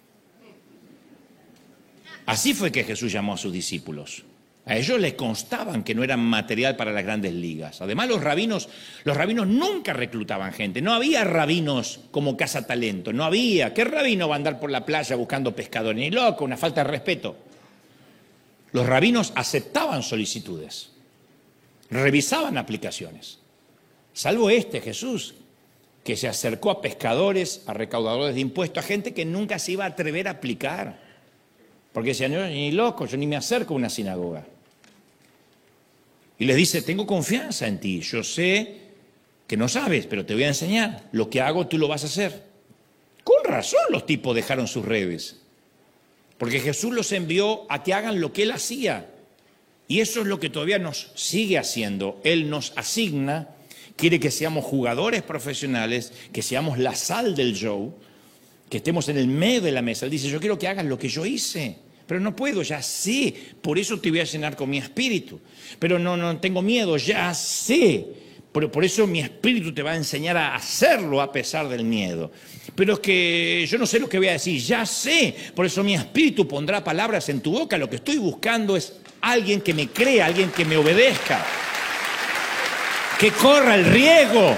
Así fue que Jesús llamó a sus discípulos. A ellos les constaban que no eran material para las grandes ligas. Además, los rabinos, los rabinos nunca reclutaban gente. No había rabinos como cazatalentos. No había. ¿Qué rabino va a andar por la playa buscando pescadores? Ni loco, una falta de respeto. Los rabinos aceptaban solicitudes. Revisaban aplicaciones. Salvo este, Jesús, que se acercó a pescadores, a recaudadores de impuestos, a gente que nunca se iba a atrever a aplicar. Porque decían, no, ni loco, yo ni me acerco a una sinagoga. Y les dice, tengo confianza en ti, yo sé que no sabes, pero te voy a enseñar. Lo que hago tú lo vas a hacer. Con razón los tipos dejaron sus redes. Porque Jesús los envió a que hagan lo que Él hacía. Y eso es lo que todavía nos sigue haciendo. Él nos asigna, quiere que seamos jugadores profesionales, que seamos la sal del show, que estemos en el medio de la mesa. Él dice, yo quiero que hagas lo que yo hice. Pero no puedo, ya sé, por eso te voy a llenar con mi espíritu. Pero no, no tengo miedo, ya sé. Pero por eso mi espíritu te va a enseñar a hacerlo a pesar del miedo. Pero es que yo no sé lo que voy a decir, ya sé. Por eso mi espíritu pondrá palabras en tu boca. Lo que estoy buscando es alguien que me crea, alguien que me obedezca. Que corra el riesgo.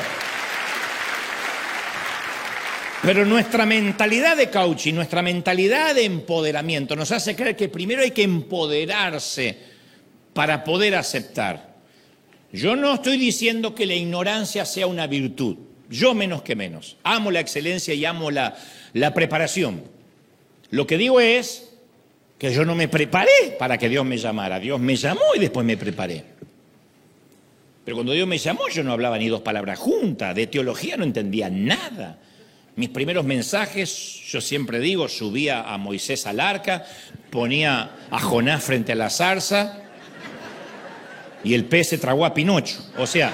Pero nuestra mentalidad de coaching, nuestra mentalidad de empoderamiento nos hace creer que primero hay que empoderarse para poder aceptar. Yo no estoy diciendo que la ignorancia sea una virtud, yo menos que menos. Amo la excelencia y amo la, la preparación. Lo que digo es que yo no me preparé para que Dios me llamara. Dios me llamó y después me preparé. Pero cuando Dios me llamó yo no hablaba ni dos palabras juntas, de teología no entendía nada. Mis primeros mensajes, yo siempre digo, subía a Moisés al arca, ponía a Jonás frente a la zarza y el pez se tragó a Pinocho. O sea,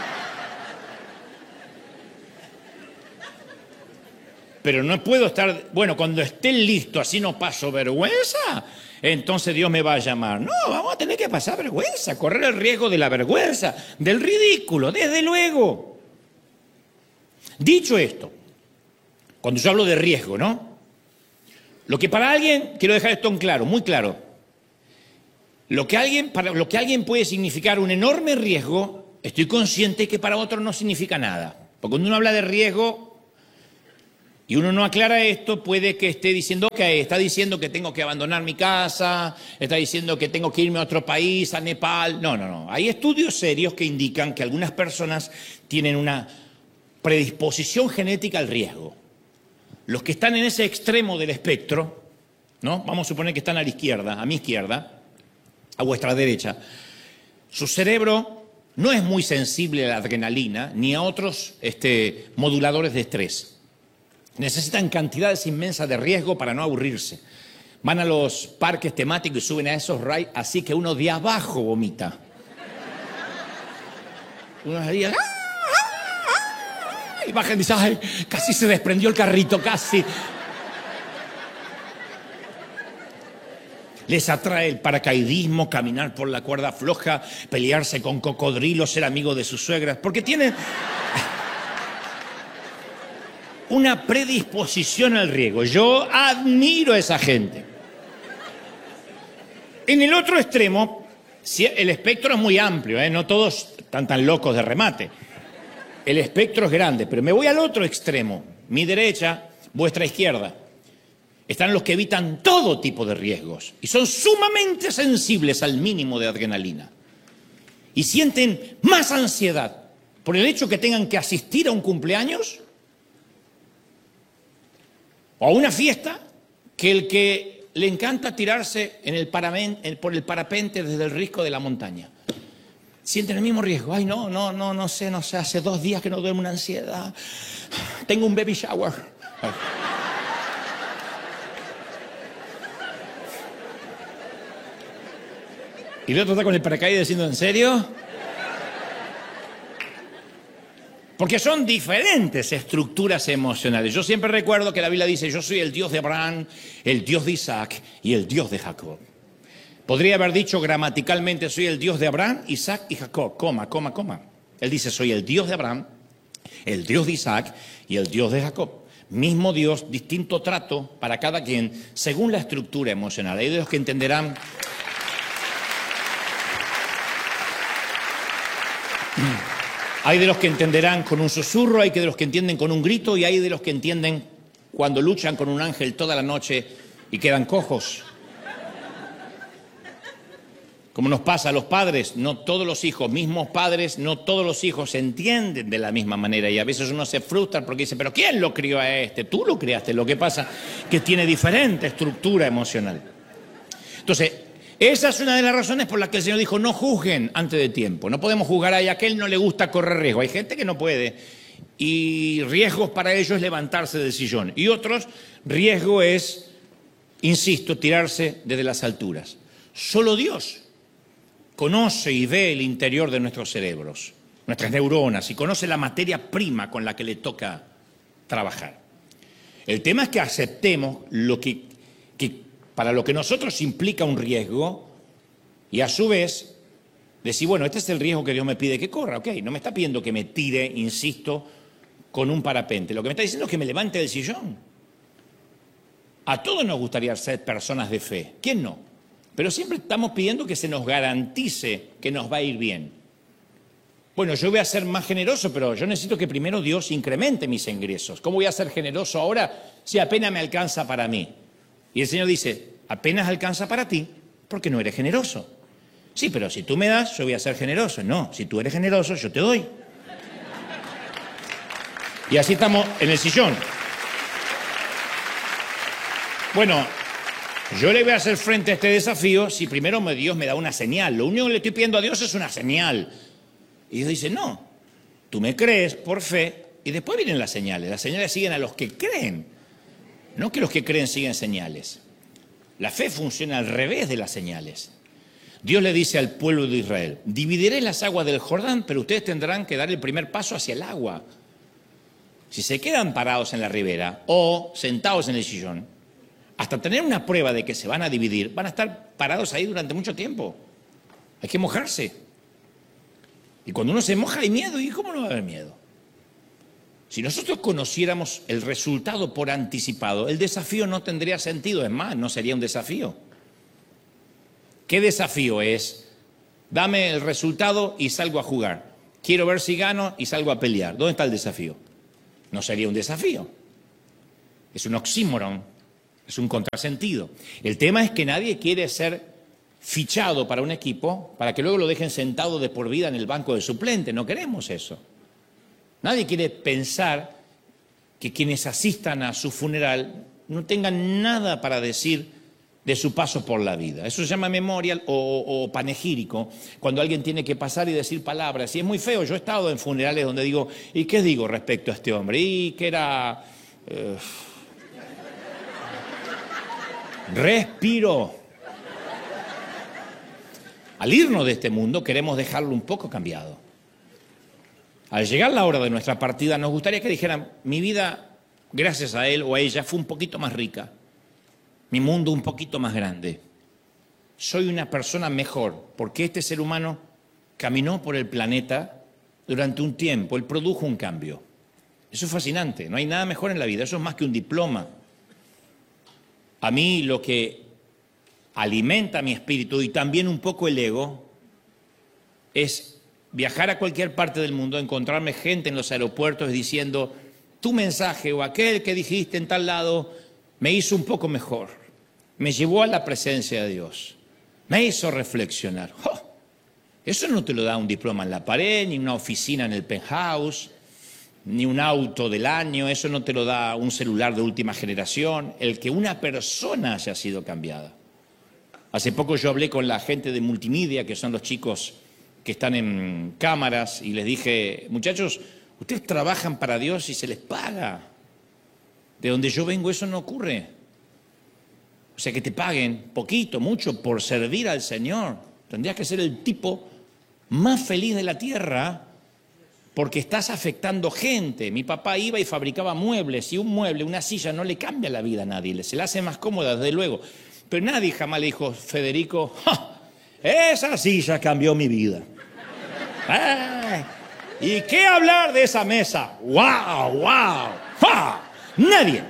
pero no puedo estar, bueno, cuando esté listo, así no paso vergüenza, entonces Dios me va a llamar. No, vamos a tener que pasar vergüenza, correr el riesgo de la vergüenza, del ridículo, desde luego. Dicho esto, cuando yo hablo de riesgo, ¿no? Lo que para alguien, quiero dejar esto en claro, muy claro, lo que alguien, para lo que alguien puede significar un enorme riesgo, estoy consciente que para otro no significa nada. Porque cuando uno habla de riesgo y uno no aclara esto, puede que esté diciendo, ok, está diciendo que tengo que abandonar mi casa, está diciendo que tengo que irme a otro país, a Nepal. No, no, no. Hay estudios serios que indican que algunas personas tienen una predisposición genética al riesgo. Los que están en ese extremo del espectro, ¿no? Vamos a suponer que están a la izquierda, a mi izquierda, a vuestra derecha. Su cerebro no es muy sensible a la adrenalina ni a otros este, moduladores de estrés. Necesitan cantidades inmensas de riesgo para no aburrirse. Van a los parques temáticos y suben a esos rides, así que uno de abajo vomita. Uno de ahí, y bajan y dicen, ay, casi se desprendió el carrito, casi. Les atrae el paracaidismo, caminar por la cuerda floja, pelearse con cocodrilos, ser amigo de sus suegras, porque tienen una predisposición al riesgo. Yo admiro a esa gente. En el otro extremo, el espectro es muy amplio, ¿eh? No todos están tan locos de remate. El espectro es grande, pero me voy al otro extremo, mi derecha, vuestra izquierda. Están los que evitan todo tipo de riesgos y son sumamente sensibles al mínimo de adrenalina. Y sienten más ansiedad por el hecho que tengan que asistir a un cumpleaños o a una fiesta que el que le encanta tirarse en el paramen, por el parapente desde el risco de la montaña. Sienten el mismo riesgo. Ay, no, no, no, no sé, no sé, hace dos días que no duermo, una ansiedad. Tengo un baby shower. Ay. Y el otro está con el paracaídas diciendo, ¿en serio? Porque son diferentes estructuras emocionales. Yo siempre recuerdo que la Biblia dice, yo soy el Dios de Abraham, el Dios de Isaac y el Dios de Jacob. Podría haber dicho gramaticalmente, soy el Dios de Abraham, Isaac y Jacob, coma, coma, coma. Él dice, soy el Dios de Abraham, el Dios de Isaac y el Dios de Jacob. Mismo Dios, distinto trato para cada quien, según la estructura emocional. Hay de los que entenderán... Hay de los que entenderán con un susurro, hay de los que entienden con un grito y hay de los que entienden cuando luchan con un ángel toda la noche y quedan cojos. Como nos pasa a los padres, no todos los hijos, mismos padres, no todos los hijos se entienden de la misma manera y a veces uno se frustra porque dice, pero ¿quién lo crió a este? Tú lo criaste. Lo que pasa es que tiene diferente estructura emocional. Entonces, esa es una de las razones por las que el Señor dijo, no juzguen antes de tiempo. No podemos juzgar a aquel no le gusta correr riesgo. Hay gente que no puede y riesgos para ellos es levantarse del sillón. Y otros, riesgo es, insisto, tirarse desde las alturas. Solo Dios conoce y ve el interior de nuestros cerebros, nuestras neuronas, y conoce la materia prima con la que le toca trabajar. El tema es que aceptemos lo que, que para lo que nosotros implica un riesgo y a su vez decir, bueno, este es el riesgo que Dios me pide que corra. Ok, no me está pidiendo que me tire, insisto, con un parapente. Lo que me está diciendo es que me levante del sillón. A todos nos gustaría ser personas de fe. ¿Quién no? Pero siempre estamos pidiendo que se nos garantice que nos va a ir bien. Bueno, yo voy a ser más generoso, pero yo necesito que primero Dios incremente mis ingresos. ¿Cómo voy a ser generoso ahora si apenas me alcanza para mí? Y el Señor dice, apenas alcanza para ti porque no eres generoso. Sí, pero si tú me das, yo voy a ser generoso. No, si tú eres generoso, yo te doy. Y así estamos en el sillón. Bueno, yo le voy a hacer frente a este desafío si primero Dios me da una señal. Lo único que le estoy pidiendo a Dios es una señal. Y Dios dice, no, tú me crees por fe y después vienen las señales. Las señales siguen a los que creen, no que los que creen siguen señales. La fe funciona al revés de las señales. Dios le dice al pueblo de Israel, dividiré las aguas del Jordán, pero ustedes tendrán que dar el primer paso hacia el agua. Si se quedan parados en la ribera o sentados en el sillón, hasta tener una prueba de que se van a dividir, van a estar parados ahí durante mucho tiempo. Hay que mojarse. Y cuando uno se moja hay miedo. ¿Y cómo no va a haber miedo? Si nosotros conociéramos el resultado por anticipado, el desafío no tendría sentido, es más, no sería un desafío. ¿Qué desafío es? Dame el resultado y salgo a jugar. Quiero ver si gano y salgo a pelear. ¿Dónde está el desafío? No sería un desafío. Es un oxímoron, es un contrasentido. El tema es que nadie quiere ser fichado para un equipo para que luego lo dejen sentado de por vida en el banco de suplente. No queremos eso. Nadie quiere pensar que quienes asistan a su funeral no tengan nada para decir de su paso por la vida. Eso se llama memorial o, o panegírico, cuando alguien tiene que pasar y decir palabras. Y es muy feo. Yo he estado en funerales donde digo, ¿y qué digo respecto a este hombre? Y que era... Eh, respiro. Al irnos de este mundo queremos dejarlo un poco cambiado. Al llegar la hora de nuestra partida nos gustaría que dijeran, mi vida, gracias a él o a ella, fue un poquito más rica. Mi mundo un poquito más grande. Soy una persona mejor porque este ser humano caminó por el planeta durante un tiempo, él produjo un cambio. Eso es fascinante, no hay nada mejor en la vida, eso es más que un diploma. A mí lo que alimenta mi espíritu y también un poco el ego es viajar a cualquier parte del mundo, encontrarme gente en los aeropuertos diciendo, tu mensaje o aquel que dijiste en tal lado me hizo un poco mejor, me llevó a la presencia de Dios, me hizo reflexionar. ¡Oh! Eso no te lo da un diploma en la pared, ni una oficina en el penthouse, ni un auto del año, eso no te lo da un celular de última generación, el que una persona haya sido cambiada. Hace poco yo hablé con la gente de multimedia, que son los chicos que están en cámaras, y les dije, muchachos, ustedes trabajan para Dios y se les paga. De donde yo vengo eso no ocurre. O sea, que te paguen poquito, mucho, por servir al Señor. Tendrías que ser el tipo más feliz de la tierra porque estás afectando gente. Mi papá iba y fabricaba muebles, y un mueble, una silla, no le cambia la vida a nadie, se la hace más cómoda, desde luego. Pero nadie jamás le dijo, Federico, ¡ja! Esa silla cambió mi vida. ¡Ay! ¿Y qué hablar de esa mesa? ¡Wow, wow! ¡Ja! Nadie.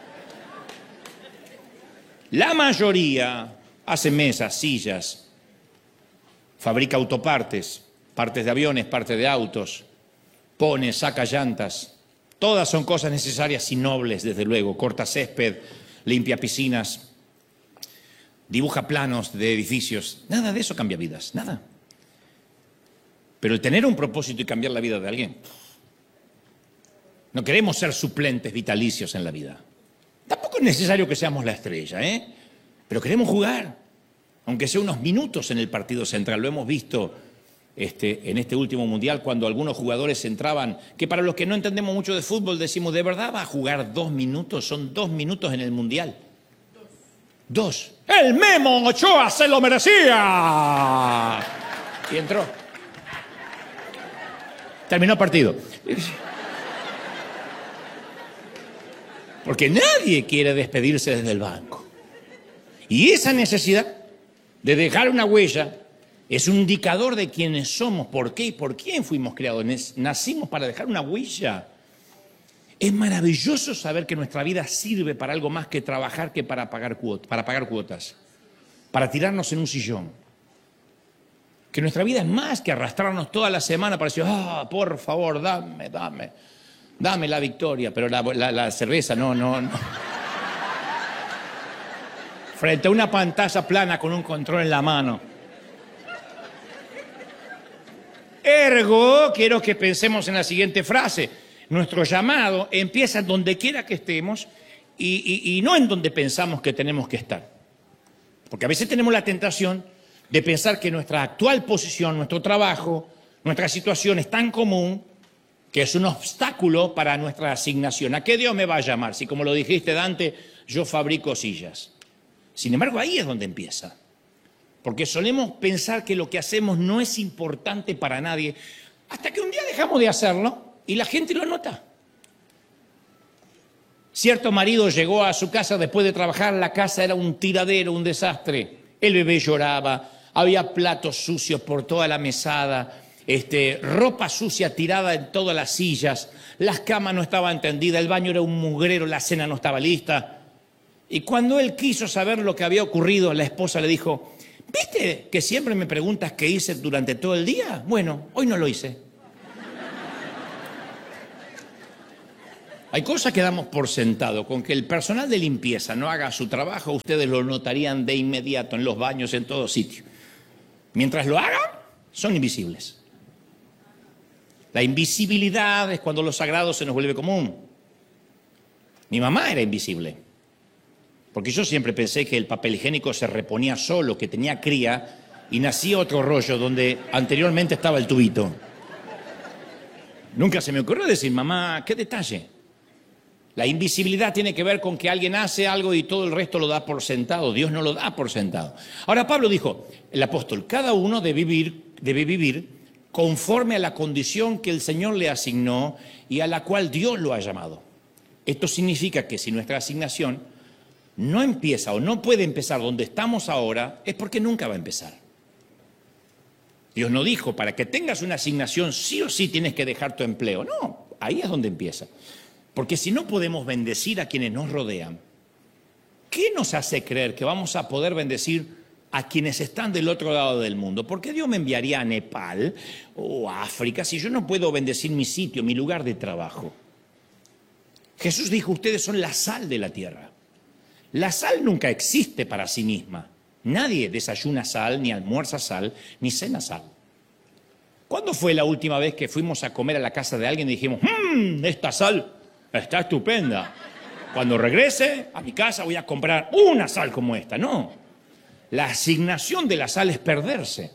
La mayoría hace mesas, sillas, fabrica autopartes, partes de aviones, partes de autos, pone, saca llantas. Todas son cosas necesarias y nobles, desde luego. Corta césped, limpia piscinas, dibuja planos de edificios. Nada de eso cambia vidas, nada. Pero el tener un propósito y cambiar la vida de alguien. No queremos ser suplentes vitalicios en la vida. Tampoco es necesario que seamos la estrella, ¿eh? Pero queremos jugar, aunque sea unos minutos en el partido central. Lo hemos visto este, en este último mundial, cuando algunos jugadores entraban, que para los que no entendemos mucho de fútbol decimos, ¿de verdad va a jugar dos minutos? Son dos minutos en el mundial. Dos. Dos. ¡El Memo Ochoa se lo merecía! Y entró. Terminó el partido. Porque nadie quiere despedirse desde el banco. Y esa necesidad de dejar una huella es un indicador de quiénes somos, por qué y por quién fuimos creados. Nacimos para dejar una huella. Es maravilloso saber que nuestra vida sirve para algo más que trabajar, que para pagar cuotas, para pagar cuotas, para tirarnos en un sillón. Que nuestra vida es más que arrastrarnos toda la semana para decir, ah, por favor, dame, dame, dame la victoria, pero la, la, la cerveza, no, no, no. Frente a una pantalla plana con un control en la mano. Ergo, quiero que pensemos en la siguiente frase. Nuestro llamado empieza donde quiera que estemos y, y, y no en donde pensamos que tenemos que estar. Porque a veces tenemos la tentación de pensar que nuestra actual posición, nuestro trabajo, nuestra situación es tan común que es un obstáculo para nuestra asignación. ¿A qué Dios me va a llamar? Si, como lo dijiste, Dante, yo fabrico sillas. Sin embargo, ahí es donde empieza. Porque solemos pensar que lo que hacemos no es importante para nadie, hasta que un día dejamos de hacerlo y la gente lo nota. Cierto marido llegó a su casa después de trabajar, la casa era un tiradero, un desastre. El bebé lloraba, había platos sucios por toda la mesada, este, ropa sucia tirada en todas las sillas, las camas no estaban tendidas, el baño era un mugrero, la cena no estaba lista. Y cuando él quiso saber lo que había ocurrido, la esposa le dijo, ¿viste que siempre me preguntas qué hice durante todo el día? Bueno, hoy no lo hice. Hay cosas que damos por sentado. Con que el personal de limpieza no haga su trabajo, ustedes lo notarían de inmediato en los baños, en todo sitio. Mientras lo hagan, son invisibles. La invisibilidad es cuando lo sagrado se nos vuelve común. Mi mamá era invisible. Porque yo siempre pensé que el papel higiénico se reponía solo, que tenía cría, y nacía otro rollo donde anteriormente estaba el tubito. Nunca se me ocurrió decir, mamá, qué detalle. La invisibilidad tiene que ver con que alguien hace algo y todo el resto lo da por sentado. Dios no lo da por sentado. Ahora Pablo dijo, el apóstol, cada uno debe vivir, debe vivir conforme a la condición que el Señor le asignó y a la cual Dios lo ha llamado. Esto significa que si nuestra asignación no empieza o no puede empezar donde estamos ahora, es porque nunca va a empezar. Dios no dijo, para que tengas una asignación sí o sí tienes que dejar tu empleo. No, ahí es donde empieza. Porque si no podemos bendecir a quienes nos rodean, ¿qué nos hace creer que vamos a poder bendecir a quienes están del otro lado del mundo? ¿Por qué Dios me enviaría a Nepal o a África si yo no puedo bendecir mi sitio, mi lugar de trabajo? Jesús dijo, ustedes son la sal de la tierra. La sal nunca existe para sí misma. Nadie desayuna sal, ni almuerza sal, ni cena sal. ¿Cuándo fue la última vez que fuimos a comer a la casa de alguien y dijimos, mmm, esta sal está estupenda? Cuando regrese a mi casa voy a comprar una sal como esta. No, la asignación de la sal es perderse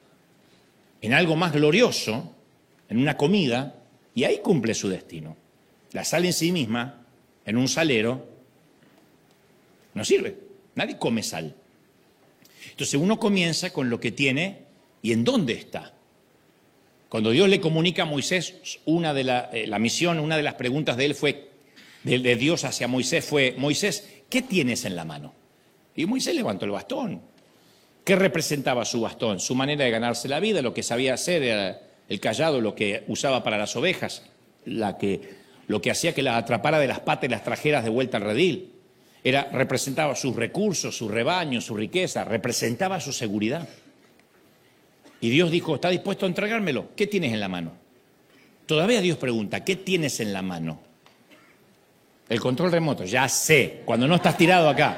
en algo más glorioso, en una comida, y ahí cumple su destino. La sal en sí misma, en un salero, no sirve. Nadie come sal. Entonces uno comienza con lo que tiene y en dónde está. Cuando Dios le comunica a Moisés, una de la, eh, la misión, una de las preguntas de él fue, de, de Dios hacia Moisés fue, Moisés, ¿qué tienes en la mano? Y Moisés levantó el bastón. ¿Qué representaba su bastón? Su manera de ganarse la vida, lo que sabía hacer, era el cayado, lo que usaba para las ovejas, la que, lo que hacía que las atrapara de las patas y las trajeras de vuelta al redil. Era, representaba sus recursos, su rebaño, su riqueza, representaba su seguridad. Y Dios dijo, ¿está dispuesto a entregármelo? ¿Qué tienes en la mano? Todavía Dios pregunta, ¿qué tienes en la mano? El control remoto, ya sé, cuando no estás tirado acá.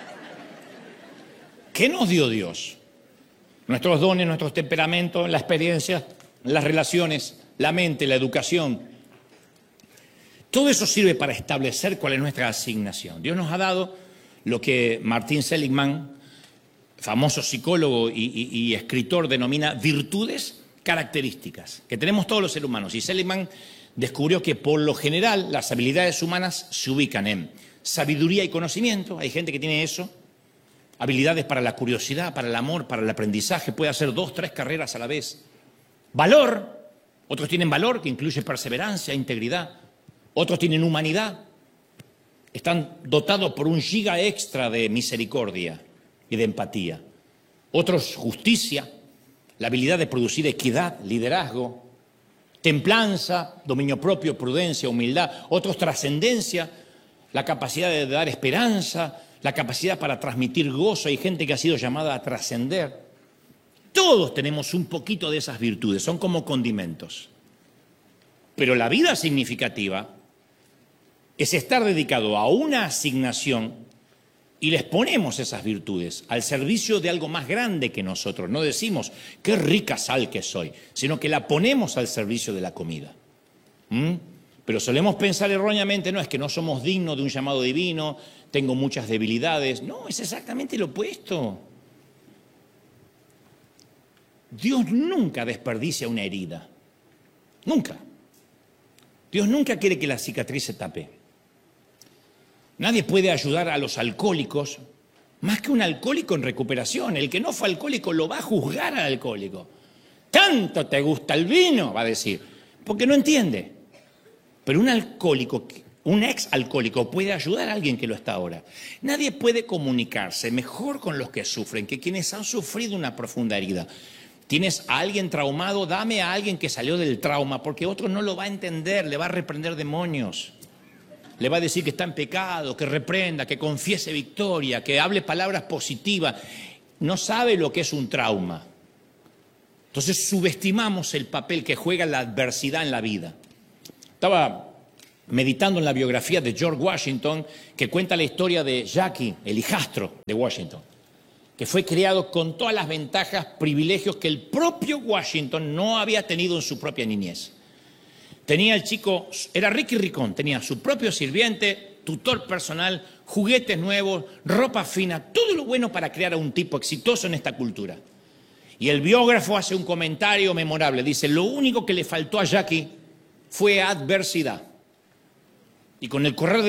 ¿Qué nos dio Dios? Nuestros dones, nuestros temperamentos, la experiencia, las relaciones, la mente, la educación. Todo eso sirve para establecer cuál es nuestra asignación. Dios nos ha dado lo que Martin Seligman, famoso psicólogo y, y, y escritor, denomina virtudes características, que tenemos todos los seres humanos. Y Seligman descubrió que por lo general las habilidades humanas se ubican en sabiduría y conocimiento. Hay gente que tiene eso. Habilidades para la curiosidad, para el amor, para el aprendizaje. Puede hacer dos, tres carreras a la vez. Valor. Otros tienen valor, que incluye perseverancia, integridad. Otros tienen humanidad. Están dotados por un giga extra de misericordia y de empatía. Otros, justicia, la habilidad de producir equidad, liderazgo, templanza, dominio propio, prudencia, humildad. Otros, trascendencia, la capacidad de dar esperanza, la capacidad para transmitir gozo. Hay gente que ha sido llamada a trascender. Todos tenemos un poquito de esas virtudes, son como condimentos. Pero la vida significativa es estar dedicado a una asignación y les ponemos esas virtudes al servicio de algo más grande que nosotros. No decimos, qué rica sal que soy, sino que la ponemos al servicio de la comida. ¿Mm? Pero solemos pensar erróneamente, no, es que no somos dignos de un llamado divino, tengo muchas debilidades. No, es exactamente lo opuesto. Dios nunca desperdicia una herida. Nunca. Dios nunca quiere que la cicatriz se tape. Nadie puede ayudar a los alcohólicos más que un alcohólico en recuperación. El que no fue alcohólico lo va a juzgar al alcohólico. Tanto te gusta el vino, va a decir, porque no entiende. Pero un alcohólico, un ex alcohólico puede ayudar a alguien que lo está ahora. Nadie puede comunicarse mejor con los que sufren que quienes han sufrido una profunda herida. ¿Tienes a alguien traumado? Dame a alguien que salió del trauma, porque otro no lo va a entender, le va a reprender demonios. Le va a decir que está en pecado, que reprenda, que confiese victoria, que hable palabras positivas. No sabe lo que es un trauma. Entonces subestimamos el papel que juega la adversidad en la vida. Estaba meditando en la biografía de George Washington, que cuenta la historia de Jackie, el hijastro de Washington, que fue criado con todas las ventajas, privilegios que el propio Washington no había tenido en su propia niñez. Tenía el chico, era rico y ricón, tenía su propio sirviente, tutor personal, juguetes nuevos, ropa fina, todo lo bueno para crear a un tipo exitoso en esta cultura. Y el biógrafo hace un comentario memorable, dice, lo único que le faltó a Jackie fue adversidad. Y con el correr de